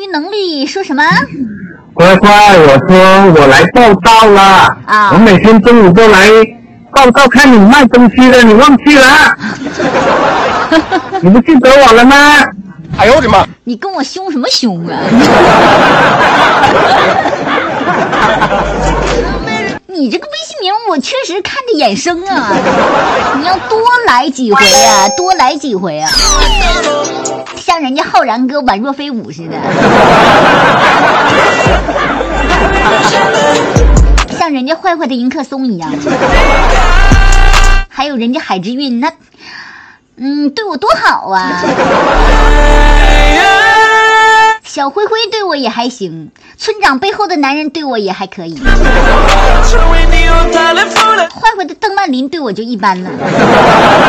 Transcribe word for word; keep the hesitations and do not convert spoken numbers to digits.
能力说什么？ 乖乖，我说我来报道了啊！我每天中午都来报道看你卖东西的，你忘记了？你不记得我了吗？ 哎呦我的妈！ 你跟我凶什么凶啊？你这个微信名我确实看着眼生啊，你要多来几回啊，多来几回啊，像人家浩然哥宛若飞舞似的，像人家坏坏的迎客松一样，还有人家海之韵那嗯对我多好啊，小灰灰对我也还行，村长背后的男人对我也还可以，坏坏的邓曼林对我就一般了。